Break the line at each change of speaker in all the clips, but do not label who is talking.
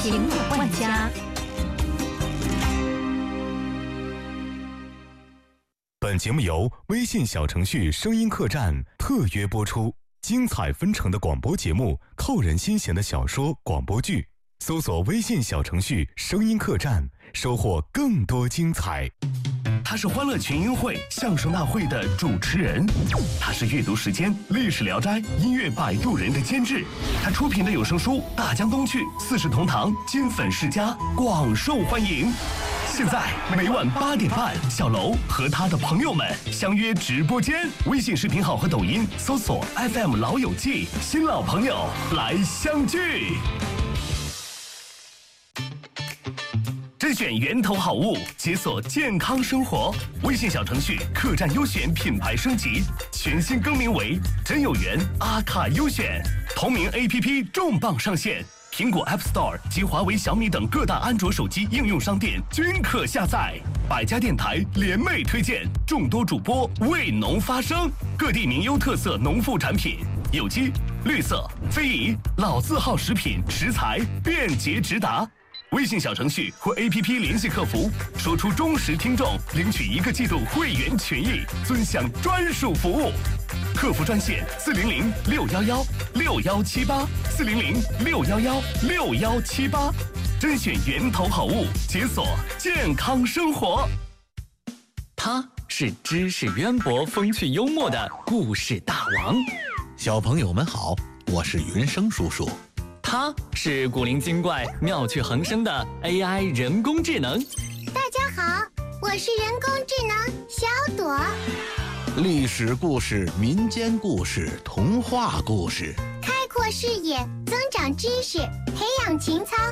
行走万家。
本节目由微信小程序声音客栈特约播出，精彩纷呈的广播节目，扣人心弦的小说广播剧，搜索微信小程序声音客栈，收获更多精彩。
他是欢乐群英会相声大会的主持人，他是阅读时间历史聊斋音乐摆渡人的监制，他出品的有声书大江东去四世同堂金粉世家广受欢迎。现在每晚8点半，小楼和他的朋友们相约直播间，微信视频号和抖音搜索 FM 老友记，新老朋友来相聚。甄选源头好物，解锁健康生活。微信小程序客栈优选品牌升级，全新更名为真有缘阿卡优选。同名 APP 重磅上线，苹果 App Store 及华为、小米等各大安卓手机应用商店均可下载。百家电台联袂推荐，众多主播为农发声，各地名优特色农副产品，有机、绿色、非遗、老字号食品食材便捷直达。微信小程序或 APP 联系客服，说出忠实听众领取1个季度会员权益，尊享专属服务。客服专线400-611-6118，400-611-6118，甄选源头好物，解锁健康生活。
他是知识渊博、风趣幽默的故事大王。
小朋友们好，我是云生叔叔。
他是古灵精怪、妙趣横生的 AI 人工智能。
大家好，我是人工智能小朵。
历史故事、民间故事、童话故事，
开阔视野，增长知识，培养情操。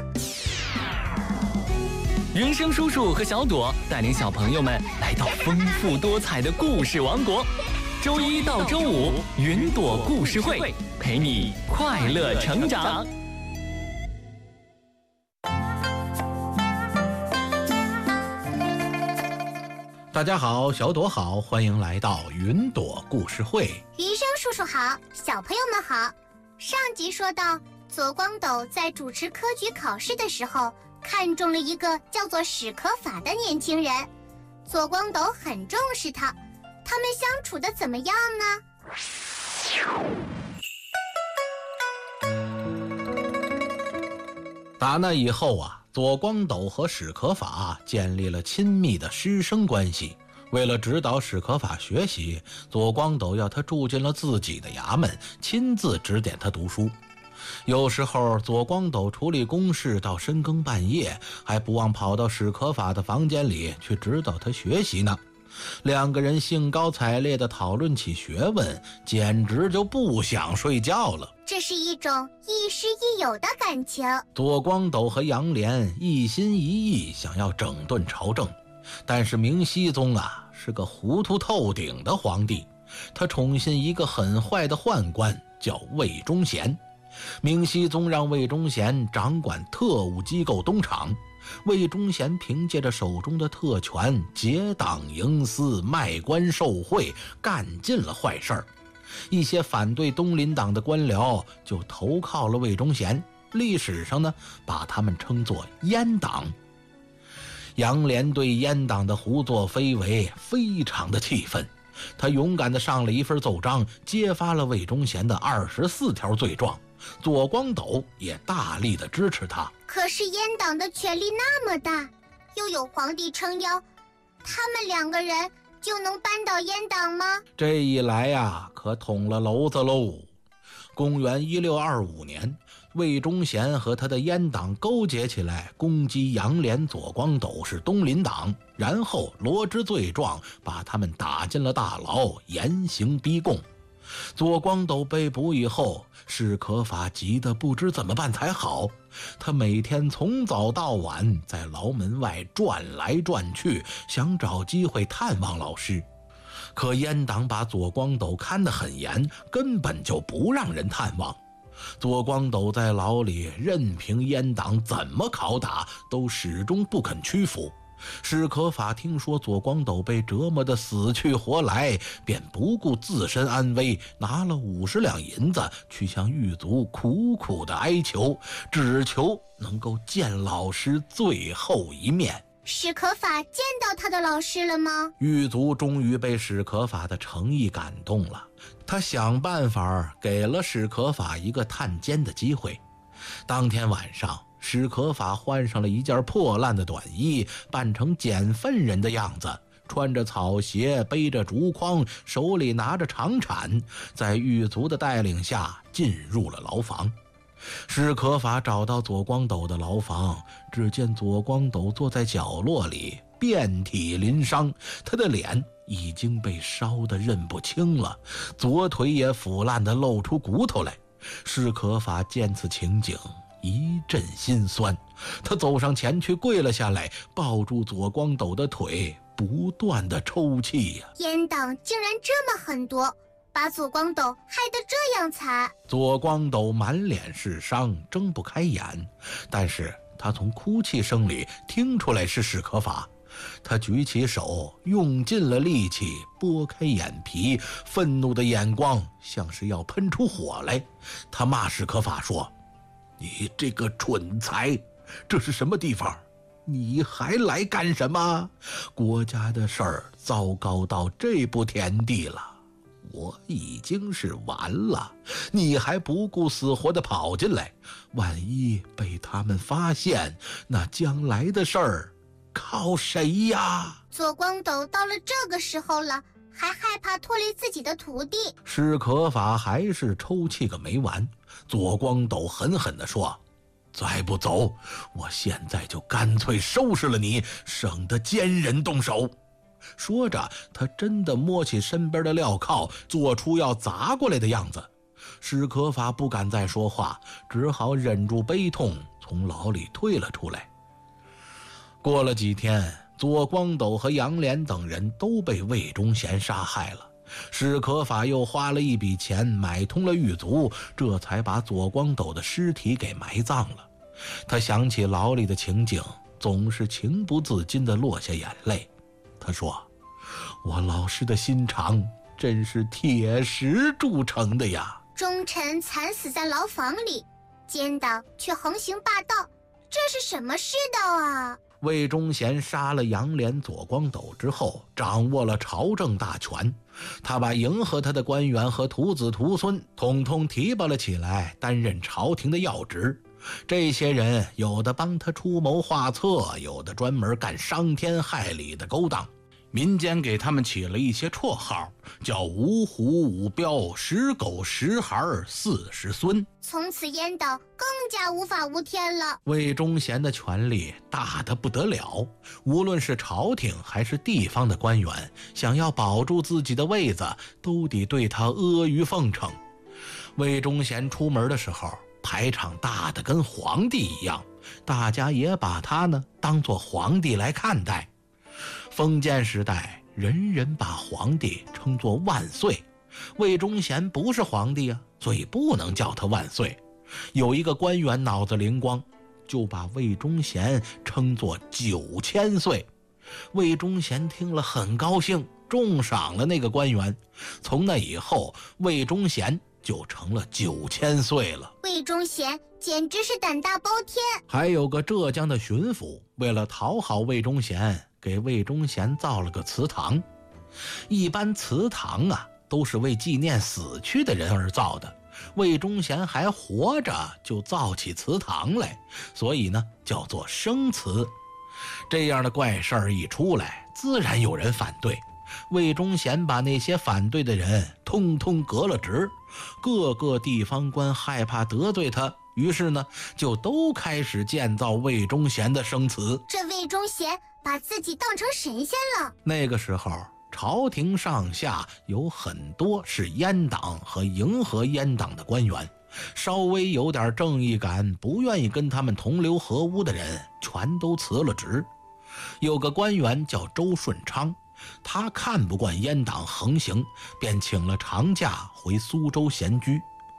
云生叔叔和小朵带领小朋友们来到丰富多彩的故事王国。周一到周五，云朵故事会陪你快乐成长。
大家好，小朵好，欢迎来到云朵故事会。
云生叔叔好，小朋友们好。上集说到，左光斗在主持科举考试的时候，看中了一个叫做史可法的年轻人。左光斗很重视他，他们相处的怎么样
呢？打那以后啊，左光斗和史可法建立了亲密的师生关系。为了指导史可法学习，左光斗要他住进了自己的衙门，亲自指点他读书。有时候左光斗处理公事到深更半夜，还不忘跑到史可法的房间里去指导他学习呢。两个人兴高采烈地讨论起学问，简直就不想睡觉了。
这是一种亦师亦友的感情。
左光斗和杨涟一心一意想要整顿朝政，但是明熹宗是个糊涂透顶的皇帝，他宠信一个很坏的宦官叫魏忠贤。明熹宗让魏忠贤掌管特务机构东厂，魏忠贤凭借着手中的特权，结党营私，卖官受贿，干尽了坏事儿。一些反对东林党的官僚就投靠了魏忠贤，历史上呢，把他们称作阉党。杨涟对阉党的胡作非为非常的气愤，他勇敢地上了一份奏章，揭发了魏忠贤的24条罪状。左光斗也大力地支持他。
可是阉党的权力那么大，又有皇帝撑腰，他们两个人就能扳倒阉党吗？
这一来可捅了娄子喽。公元1625年，魏忠贤和他的阉党勾结起来，攻击杨涟、左光斗是东林党，然后罗织罪状，把他们打进了大牢，严刑逼供。左光斗被捕以后，史可法急得不知怎么办才好，他每天从早到晚在牢门外转来转去，想找机会探望老师。可阉党把左光斗看得很严，根本就不让人探望。左光斗在牢里任凭阉党怎么拷打，都始终不肯屈服。 史可法听说左光斗被折磨得死去活来，便不顾自身安危，拿了50两银子去向狱卒苦苦的哀求，只求能够见老师最后一面。
史可法见到他的老师了吗？
狱卒终于被史可法的诚意感动了，他想办法给了史可法一个探监的机会。当天晚上，史可法换上了一件破烂的短衣，扮成捡粪人的样子，穿着草鞋，背着竹筐，手里拿着长铲，在狱卒的带领下进入了牢房。史可法找到左光斗的牢房，只见左光斗坐在角落里，遍体鳞伤，他的脸已经被烧得认不清了，左腿也腐烂得露出骨头来。史可法见此情景，一阵心酸，他走上前去，跪了下来，抱住左光斗的腿，不断地抽泣呀。
阉党竟然这么狠毒，把左光斗害得这样惨。
左光斗满脸是伤，睁不开眼，但是他从哭泣声里听出来是史可法。他举起手，用尽了力气，拨开眼皮，愤怒的眼光像是要喷出火来。他骂史可法说：“你这个蠢材，这是什么地方？你还来干什么？国家的事儿糟糕到这步田地了，我已经是完了，你还不顾死活地跑进来，万一被他们发现，那将来的事儿靠谁呀？”
左光斗到了这个时候了，还害怕拖累自己的徒弟。
史可法还是抽泣个没完。左光斗狠狠地说：“再不走，我现在就干脆收拾了你，省得奸人动手。”说着，他真的摸起身边的镣铐，做出要砸过来的样子。史可法不敢再说话，只好忍住悲痛，从牢里退了出来。过了几天，左光斗和杨连等人都被魏忠贤杀害了。史可法又花了一笔钱买通了狱卒，这才把左光斗的尸体给埋葬了。他想起牢里的情景，总是情不自禁地落下眼泪。他说：“我老师的心肠真是铁石铸成的呀！
忠臣惨死在牢房里，奸党却横行霸道，这是什么世道啊？”
魏忠贤杀了杨连、左光斗之后，掌握了朝政大权。他把迎合他的官员和徒子徒孙统统提拔了起来，担任朝廷的要职。这些人有的帮他出谋划策，有的专门干伤天害理的勾当。民间给他们起了一些绰号，叫五虎、五彪、十狗、十孩、40孙。
从此阉党更加无法无天了。
魏忠贤的权力大得不得了，无论是朝廷还是地方的官员，想要保住自己的位子，都得对他阿谀奉承。魏忠贤出门的时候，排场大得跟皇帝一样，大家也把他呢当作皇帝来看待。封建时代，人人把皇帝称作万岁，魏忠贤不是皇帝啊，所以不能叫他万岁。有一个官员脑子灵光，就把魏忠贤称作9000岁。魏忠贤听了很高兴，重赏了那个官员。从那以后，魏忠贤就成了9000岁了。
魏忠贤简直是胆大包天。
还有个浙江的巡抚，为了讨好魏忠贤，给魏忠贤造了个祠堂。一般祠堂啊，都是为纪念死去的人而造的。魏忠贤还活着就造起祠堂来，所以呢，叫做生祠。这样的怪事儿一出来，自然有人反对。魏忠贤把那些反对的人通通革了职，各个地方官害怕得罪他，于是呢，就都开始建造魏忠贤的生祠。
这魏忠贤把自己当成神仙了。
那个时候，朝廷上下有很多是阉党和迎合阉党的官员，稍微有点正义感，不愿意跟他们同流合污的人，全都辞了职。有个官员叫周顺昌，他看不惯阉党横行，便请了长假回苏州闲居。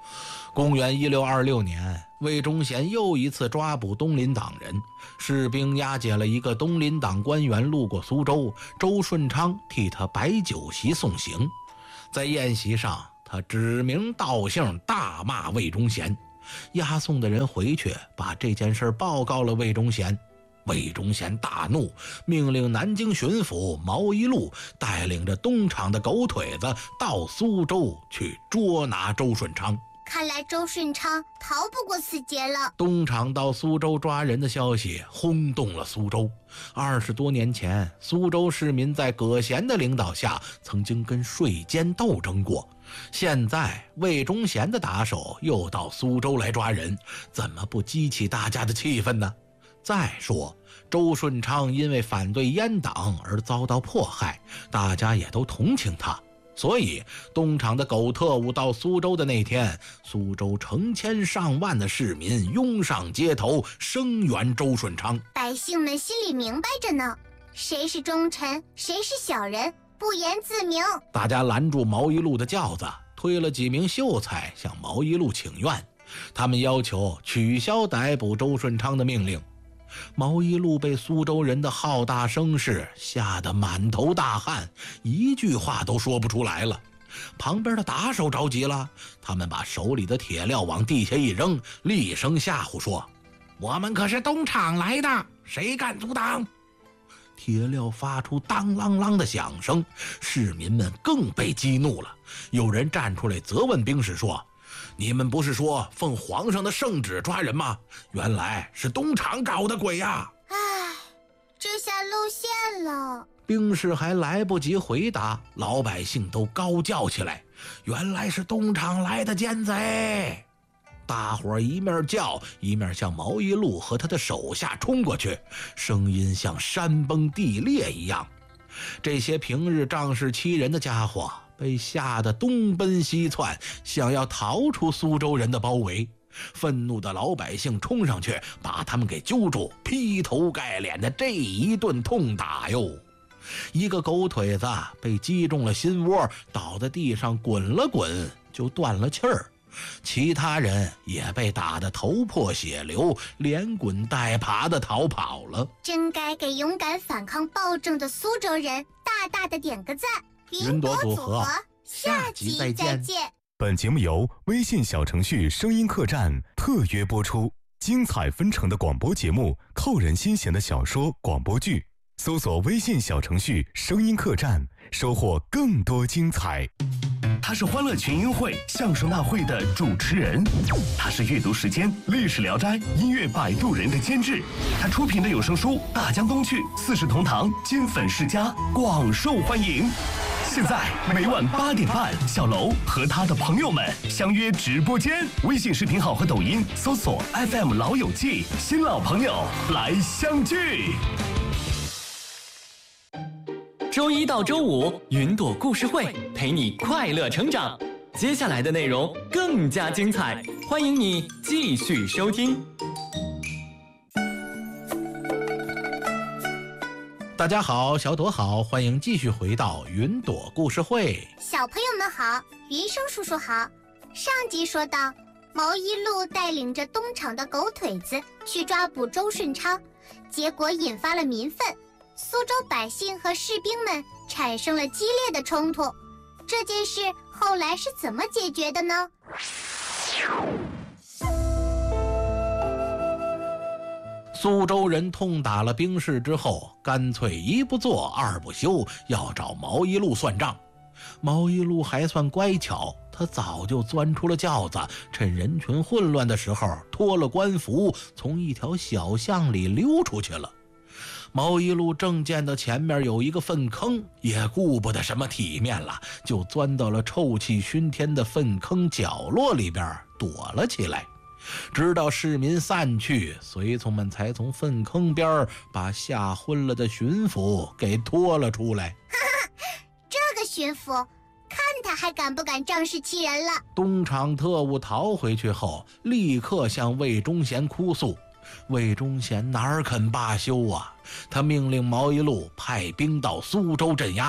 公元1626年，魏忠贤又一次抓捕东林党人，士兵押解了一个东林党官员路过苏州，周顺昌替他摆酒席送行。在宴席上，他指名道姓大骂魏忠贤。押送的人回去把这件事报告了魏忠贤。魏忠贤大怒，命令南京巡抚毛一路带领着东厂的狗腿子到苏州去捉拿周顺昌。
看来周顺昌逃不过此劫了。
东厂到苏州抓人的消息轰动了苏州。20多年前，苏州市民在葛贤的领导下曾经跟税监斗争过。现在魏忠贤的打手又到苏州来抓人，怎么不激起大家的气氛呢？再说周顺昌因为反对阉党而遭到迫害，大家也都同情他。所以东厂的狗特务到苏州的那天，苏州成千上万的市民拥上街头声援周顺昌。
百姓们心里明白着呢，谁是忠臣，谁是小人，不言自明。
大家拦住毛一路的轿子，推了几名秀才向毛一路请愿，他们要求取消逮捕周顺昌的命令。毛一路被苏州人的浩大声势吓得满头大汗，一句话都说不出来了。旁边的打手着急了，他们把手里的铁镣往地下一扔，厉声吓唬说：“我们可是东厂来的，谁敢阻挡？”铁镣发出当啷啷的响声，市民们更被激怒了。有人站出来责问兵士说：“你们不是说奉皇上的圣旨抓人吗？原来是东厂搞的鬼呀！”
唉，这下露馅了。
兵士还来不及回答，老百姓都高叫起来：“原来是东厂来的奸贼！”大伙儿一面叫，一面向毛一路和他的手下冲过去，声音像山崩地裂一样。这些平日仗势欺人的家伙被吓得东奔西窜，想要逃出苏州人的包围。愤怒的老百姓冲上去把他们给揪住，劈头盖脸的这一顿痛打哟。一个狗腿子被击中了心窝，倒在地上滚了滚就断了气儿。其他人也被打得头破血流，连滚带爬的逃跑了。
真该给勇敢反抗暴政的苏州人大大的点个赞。
云朵组合，
下集再见。
本节目由微信小程序声音客栈特约播出，精彩纷呈的广播节目，扣人心弦的小说广播剧，搜索微信小程序声音客栈，收获更多精彩。
他是欢乐群英会相声大会的主持人，他是阅读时间历史聊斋音乐摆渡人的监制，他出品的有声书《大江东去》《四世同堂》金粉世家广受欢迎。现在每晚8点半，小楼和他的朋友们相约直播间，微信视频号和抖音搜索 FM 老友记，新老朋友来相聚。
周一到周五，云朵故事会陪你快乐成长。接下来的内容更加精彩，欢迎你继续收听。
大家好，小朵好，欢迎继续回到云朵故事会。
小朋友们好，云生叔叔好。上集说到，毛一路带领着东厂的狗腿子去抓捕周顺昌，结果引发了民愤。苏州百姓和士兵们产生了激烈的冲突，这件事后来是怎么解决的呢？
苏州人痛打了兵士之后，干脆一不做二不休，要找毛一路算账。毛一路还算乖巧，他早就钻出了轿子，趁人群混乱的时候脱了官服，从一条小巷里溜出去了。毛一路正见到前面有一个粪坑，也顾不得什么体面了，就钻到了臭气熏天的粪坑角落里边躲了起来。直到市民散去，随从们才从粪坑边把吓昏了的巡抚给拖了出来。
这个巡抚，看他还敢不敢仗势欺人了。
东厂特务逃回去后，立刻向魏忠贤哭诉。魏忠贤哪肯罢休啊！他命令毛一路派兵到苏州镇压。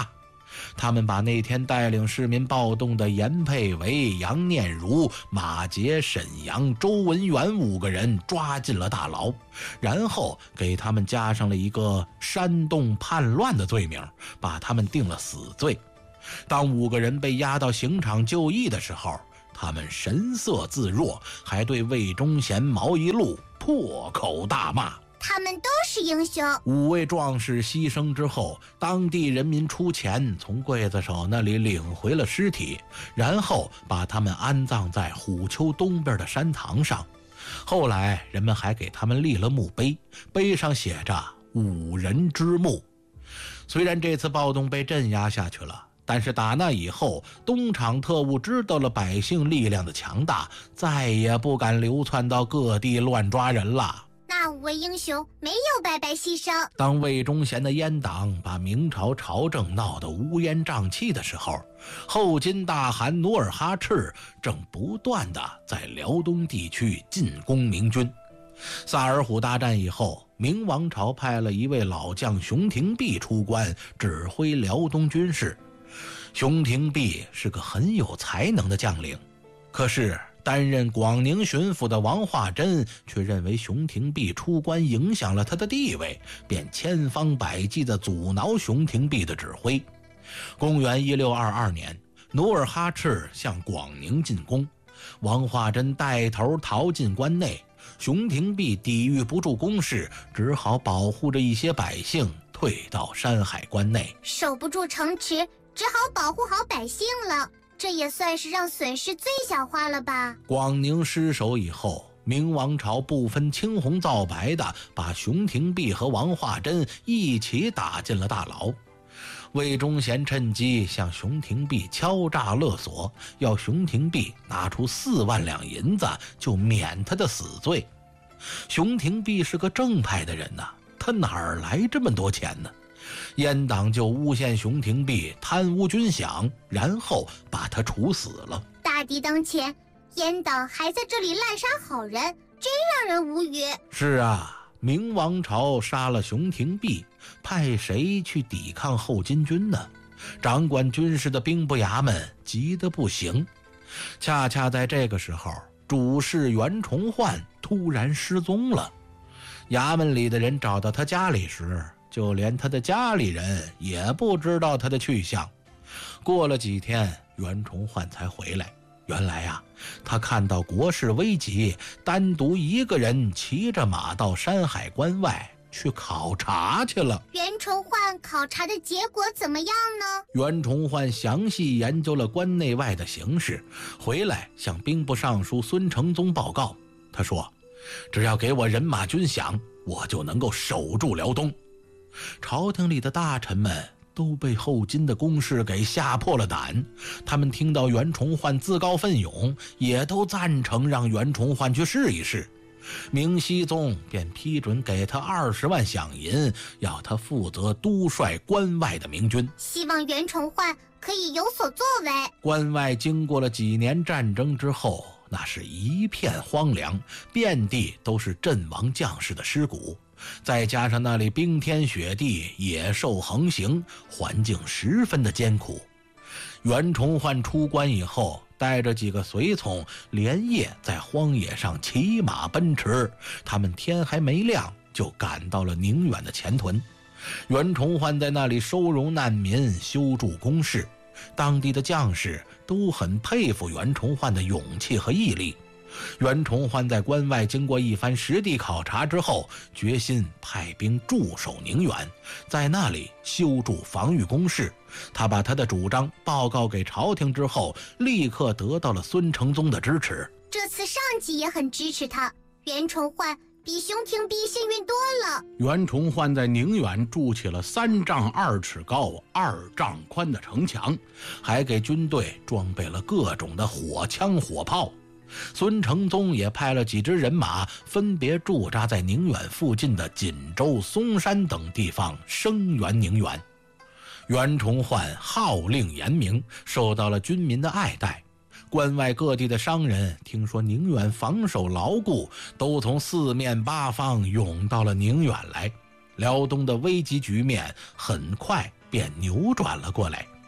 他们把那天带领市民暴动的严佩维、杨念如、马杰、沈阳、周文元5个人抓进了大牢，然后给他们加上了一个煽动叛乱的罪名，把他们定了死罪。当5个人被押到刑场就义的时候，他们神色自若，还对魏忠贤、毛一路破口大骂。
他们都是英雄。
5位壮士牺牲之后，当地人民出钱从刽子手那里领回了尸体，然后把他们安葬在虎丘东边的山堂上。后来人们还给他们立了墓碑，碑上写着5人之墓。虽然这次暴动被镇压下去了，但是打那以后，东厂特务知道了百姓力量的强大，再也不敢流窜到各地乱抓人了。
那5位英雄没有白白牺牲。
当魏忠贤的阉党把明朝朝政闹得乌烟瘴气的时候，后金大汗努尔哈赤正不断地在辽东地区进攻明军。萨尔浒大战以后，明王朝派了一位老将熊廷弼出关，指挥辽东军事。熊廷弼是个很有才能的将领，可是担任广宁巡抚的王化贞却认为熊廷弼出关影响了他的地位，便千方百计地阻挠熊廷弼的指挥。公元1622年，努尔哈赤向广宁进攻，王化贞带头逃进关内，熊廷弼抵御不住攻势，只好保护着一些百姓退到山海关内。
守不住城池，只好保护好百姓了。这也算是让损失最小化了吧。
广宁失守以后，明王朝不分青红皂白的把熊廷弼和王化贞一起打进了大牢。魏忠贤趁机向熊廷弼敲诈勒索，要熊廷弼拿出4万两银子就免他的死罪。熊廷弼是个正派的人呐，他哪儿来这么多钱呢？阉党就诬陷熊廷弼贪污军饷，然后把他处死了。
大敌当前，阉党还在这里滥杀好人，真让人无语。
是啊，明王朝杀了熊廷弼，派谁去抵抗后金军呢？掌管军事的兵部衙门急得不行。恰恰在这个时候，主事袁崇焕突然失踪了。衙门里的人找到他家里时，就连他的家里人也不知道他的去向。过了几天，袁崇焕才回来。原来啊，他看到国事危急，单独一个人骑着马到山海关外去考察去了。
袁崇焕考察的结果怎么样呢？
袁崇焕详细研究了关内外的形势，回来向兵部尚书孙承宗报告。他说，只要给我人马军饷，我就能够守住辽东。朝廷里的大臣们都被后金的攻势给吓破了胆，他们听到袁崇焕自告奋勇，也都赞成让袁崇焕去试一试。明熹宗便批准给他20万饷银，要他负责督率关外的明军，
希望袁崇焕可以有所作为。
关外经过了几年战争之后，那是一片荒凉，遍地都是阵亡将士的尸骨，再加上那里冰天雪地，野兽横行，环境十分的艰苦。袁崇焕出关以后，带着几个随从连夜在荒野上骑马奔驰，他们天还没亮就赶到了宁远的前屯。袁崇焕在那里收容难民，修筑工事，当地的将士都很佩服袁崇焕的勇气和毅力。袁崇焕在关外经过一番实地考察之后，决心派兵驻守宁远，在那里修筑防御工事。他把他的主张报告给朝廷之后，立刻得到了孙承宗的支持。
这次上级也很支持他，袁崇焕比熊廷弼幸运多了。
袁崇焕在宁远筑起了3丈2尺高、2丈宽的城墙，还给军队装备了各种的火枪火炮。孙承宗也派了几支人马，分别驻扎在宁远附近的锦州、松山等地方，声援宁远。袁崇焕号令严明，受到了军民的爱戴。关外各地的商人听说宁远防守牢固，都从4面8方涌到了宁远来。辽东的危急局面很快便扭转了过来。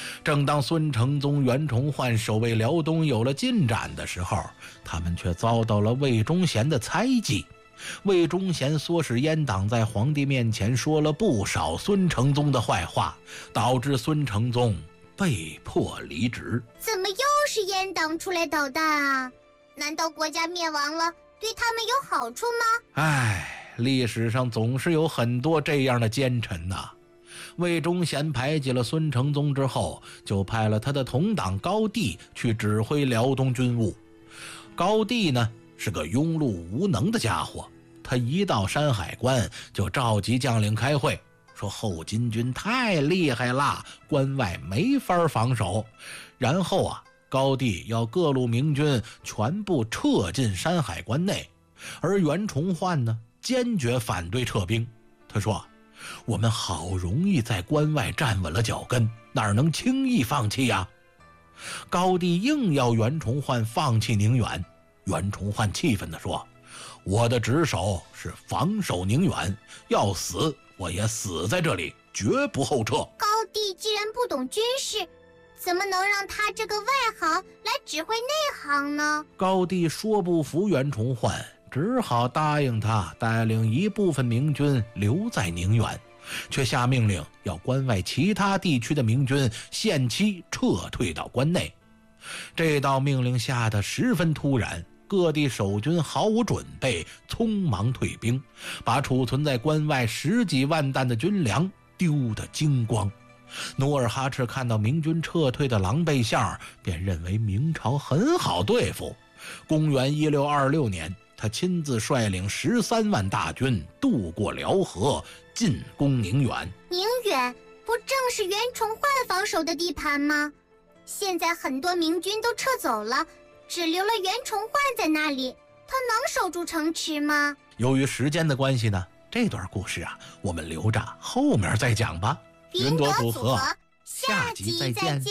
正当孙承宗、袁崇焕守卫辽东有了进展的时候，他们却遭到了魏忠贤的猜忌。魏忠贤唆使阉党在皇帝面前说了不少孙承宗的坏话，导致孙承宗被迫离职。
怎么又是阉党出来捣蛋啊？难道国家灭亡了，对他们有好处吗？
历史上总是有很多这样的奸臣呐。魏忠贤排挤了孙承宗之后，就派了他的同党高帝去指挥辽东军务。高帝呢，是个庸碌无能的家伙，他一到山海关就召集将领开会，说后金军太厉害了，关外没法防守。然后高帝要各路明军全部撤进山海关内，而袁崇焕呢，坚决反对撤兵。他说，我们好容易在关外站稳了脚跟，哪能轻易放弃呀？高帝硬要袁崇焕放弃宁远。袁崇焕气愤地说，我的职守是防守宁远，要死我也死在这里，绝不后撤。
高帝既然不懂军事，怎么能让他这个外行来指挥内行呢？
高帝说不服袁崇焕，只好答应他带领一部分明军留在宁远，却下命令要关外其他地区的明军限期撤退到关内。这道命令下得十分突然，各地守军毫无准备，匆忙退兵，把储存在关外10几万担的军粮丢得精光。努尔哈赤看到明军撤退的狼狈相，便认为明朝很好对付。公元1626年，他亲自率领13万大军渡过辽河，进攻宁远。
宁远不正是袁崇焕防守的地盘吗？现在很多明军都撤走了，只留了袁崇焕在那里，他能守住城池吗？
由于时间的关系呢，这段故事我们留着后面再讲吧。
云朵组合，下集再见。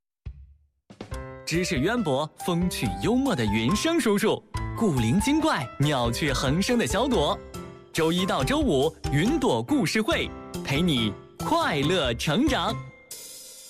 知识渊博、风趣幽默的云生叔叔，古灵精怪、妙趣横生的小朵。周一到周五，云朵故事会陪你快乐成长。